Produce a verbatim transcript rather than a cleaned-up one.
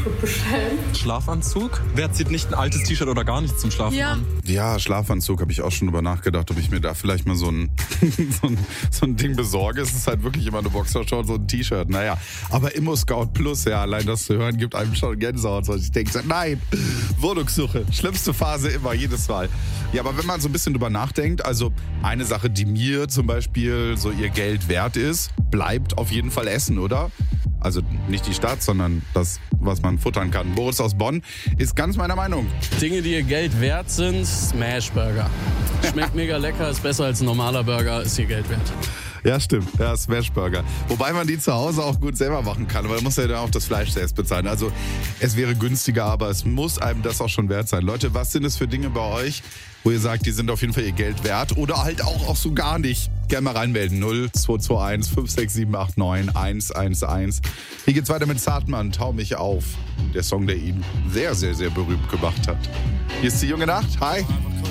Input bestellen. Schlafanzug? Wer zieht nicht ein altes T-Shirt oder gar nichts zum Schlafen Ja. an? Ja, Schlafanzug habe ich auch schon drüber nachgedacht, ob ich mir da vielleicht mal so ein, so ein, so ein Ding besorge. Es ist halt wirklich immer eine Boxershort, so ein T-Shirt. Naja, aber Immo Scout Plus, ja, allein das zu hören, gibt einem schon Gänsehaut. So, ich denke, nein, Wohnungssuche, schlimmste Phase immer, jedes Mal. Ja, aber wenn man so ein bisschen drüber nachdenkt, also eine Sache, die mir zum Beispiel so ihr Geld wert ist, bleibt auf jeden Fall Essen, oder? Also nicht die Stadt, sondern das, was man futtern kann. Boris aus Bonn ist ganz meiner Meinung. Dinge, die ihr Geld wert sind, Smashburger. Schmeckt mega lecker, ist besser als ein normaler Burger, ist ihr Geld wert. Ja, stimmt. Ja, Smashburger. Wobei man die zu Hause auch gut selber machen kann, weil man muss ja dann auch das Fleisch selbst bezahlen. Also es wäre günstiger, aber es muss einem das auch schon wert sein. Leute, was sind es für Dinge bei euch, wo ihr sagt, die sind auf jeden Fall ihr Geld wert oder halt auch, auch so gar nicht? Gerne mal reinmelden. null zwei zwei eins fünf sechs sieben acht neun eins eins eins. Hier geht's weiter mit Zartmann, Tau mich auf. Der Song, der ihn sehr, sehr, sehr berühmt gemacht hat. Hier ist die junge Nacht. Hi.